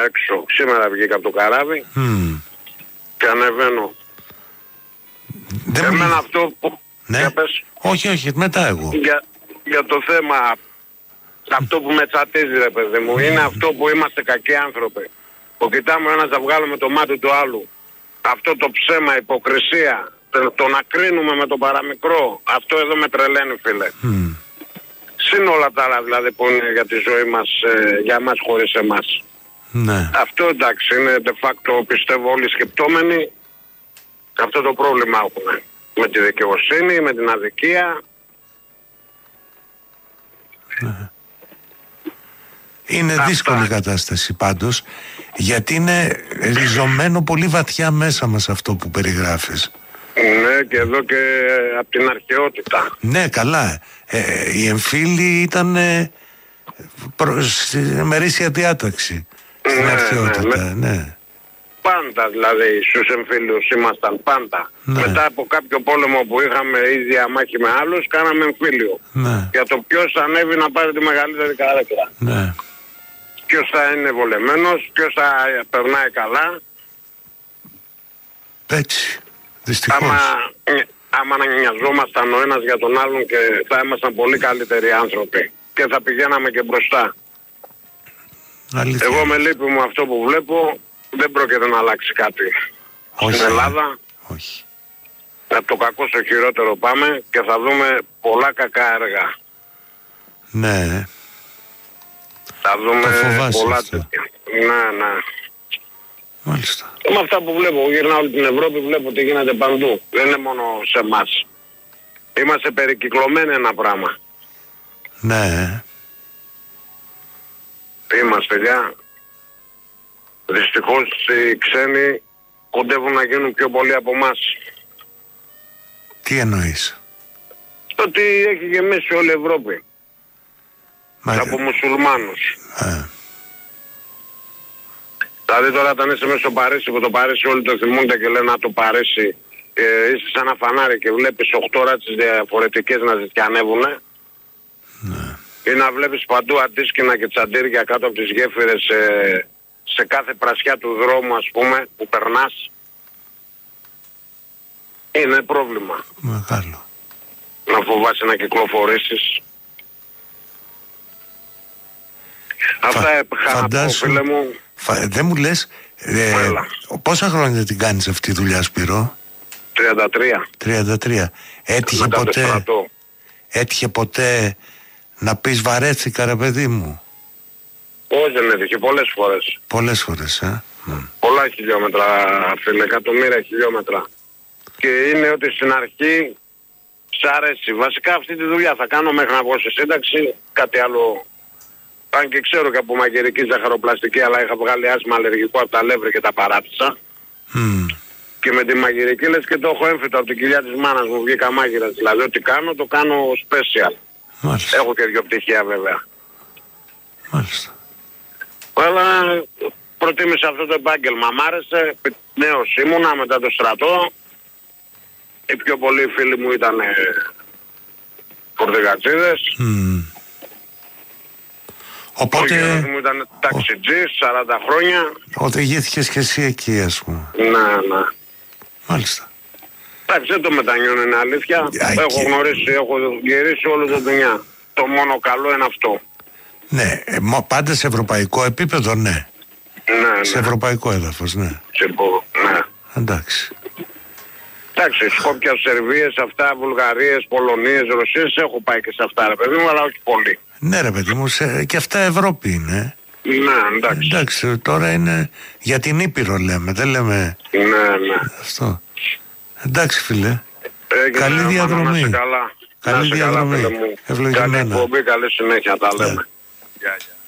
έξω. Σήμερα βγήκα από το καράβι και ανεβαίνω. Εμένα αυτό που... Ναι. Όχι, μετά εγώ. Για το θέμα, αυτό που με τσατίζει ρε παιδί μου, είναι αυτό που είμαστε κακοί άνθρωποι. Που κοιτάμε ένας να βγάλουμε το μάτι του άλλου. Αυτό το ψέμα, υποκρισία, το να κρίνουμε με το παραμικρό, αυτό εδώ με τρελαίνει φίλε. Συν όλα τα άλλα δηλαδή που είναι για τη ζωή μας, για εμάς χωρίς εμάς. Ναι. Αυτό εντάξει είναι de facto πιστεύω όλοι οι σκεπτόμενοι. Αυτό το πρόβλημα έχουμε. Με τη δικαιοσύνη, με την αδικία. Ναι. Είναι δύσκολη η κατάσταση πάντως, γιατί είναι ριζωμένο πολύ βαθιά μέσα μας αυτό που περιγράφεις. Ναι, και εδώ και από την αρχαιότητα. Ναι, καλά. Οι εμφύλοι ήταν στην ημερήσια διάταξη στην αρχαιότητα, ναι. Πάντα δηλαδή στους εμφύλιους ήμασταν πάντα. Ναι. Μετά από κάποιο πόλεμο που είχαμε ίδια μάχη με άλλους, κάναμε εμφύλιο. Ναι. Για το ποιος θα ανέβει να πάρει τη μεγαλύτερη καρέκλα. Ναι. Ποιος θα είναι βολεμένος, ποιος θα περνάει καλά. Έτσι, δυστυχώς. Άμα να νοιαζόμασταν ο ένας για τον άλλον και θα ήμασταν πολύ καλύτεροι άνθρωποι. Και θα πηγαίναμε και μπροστά. Αλήθεια. Εγώ με λύπη μου αυτό που βλέπω, δεν πρόκειται να αλλάξει κάτι. Όχι. Στην Ελλάδα, όχι. Από το κακό στο χειρότερο πάμε και θα δούμε πολλά κακά έργα. Ναι. Θα δούμε πολλά τέτοια. Ναι. Μάλιστα. Με αυτά που βλέπω, γυρνάω όλη την Ευρώπη, βλέπω ότι γίνεται παντού. Δεν είναι μόνο σε εμάς. Είμαστε περικυκλωμένοι ένα πράγμα. Ναι. Είμαστε, παιδιά. Δυστυχώς οι ξένοι κοντεύουν να γίνουν πιο πολλοί από εμάς. Τι εννοείς? Ότι έχει γεμίσει όλη η Ευρώπη. Από μουσουλμάνους. Δηλαδή τώρα όταν είσαι μέσα στο Παρίσι, που το Παρίσι όλοι το θυμούνται και λένε το Παρίσι, είσαι σαν ένα φανάρι και βλέπεις 8 ράτσες διαφορετικές να ζητιανεύουνε. Ναι. Ή να βλέπεις παντού αντίσκηνα και τσαντήρια κάτω από τις γέφυρες σε κάθε πρασιά του δρόμου ας πούμε που περνάς. Είναι πρόβλημα. Μεγάλο. Να φοβάσαι να κυκλοφορήσεις. Αυτά είχα να πω, φίλε μου. Δεν μου λες, πόσα χρόνια την κάνεις αυτή τη δουλειά, Σπύρο? 33. Έτυχε ποτέ να πεις βαρέθηκα ρε παιδί μου? Όχι, δεν έτυχε, πολλές φορές. Πολλές φορές, Πολλά χιλιόμετρα, φίλε, εκατομμύρια χιλιόμετρα. Και είναι ότι στην αρχή σ' αρέσει. Βασικά αυτή τη δουλειά θα κάνω μέχρι να βγω σε σύνταξη, κάτι άλλο. Αν και ξέρω και από μαγειρική ζαχαροπλαστική, αλλά είχα βγάλει άσθμα αλλεργικό από τα λεύρη και τα παράτησα. Και με τη μαγειρική λες και το έχω έμφυτο από την κοιλιά της μάνας μου, βγήκα μάγειρας. Δηλαδή ό,τι κάνω, το κάνω special. Μάλιστα. Έχω και 2 πτυχία βέβαια. Μάλιστα. Αλλά προτίμησα αυτό το επάγγελμα. Μ' άρεσε, νέος ήμουνα μετά το στρατό. Οι πιο πολλοί φίλοι μου ήταν φορτηγατσίδες. Οπότε... Ο γιος μου ήταν ταξιτζής, 40 χρόνια. Οδηγήθηκες και εσύ εκεί, ας πούμε. Ναι. Μάλιστα. Εντάξει, δεν το μετανιώνω, είναι αλήθεια. Έχω γνωρίσει, έχω γυρίσει όλο το δουλειά. Το μόνο καλό είναι αυτό. Ναι, πάντα σε ευρωπαϊκό επίπεδο, ναι. Ναι. Σε ευρωπαϊκό έδαφος, ναι. Ναι. Εντάξει. Εντάξει, Σκόπια, Σερβίες, αυτά, Βουλγαρίες, Πολωνίες, Ρωσίες, έχω πάει και σε αυτά, ρε παιδί μου, αλλά όχι πολύ. Ναι, ρε παιδί μου, και αυτά Ευρώπη είναι. Ναι, εντάξει. Τώρα είναι για την Ήπειρο λέμε, δεν λέμε. Ναι. Αυτό. Εντάξει, φίλε. Καλή διαδρομή. Καλά. Καλή διαδρομή. Καλή εκπομπή, καλή συνέχεια, τα λέμε. Γεια.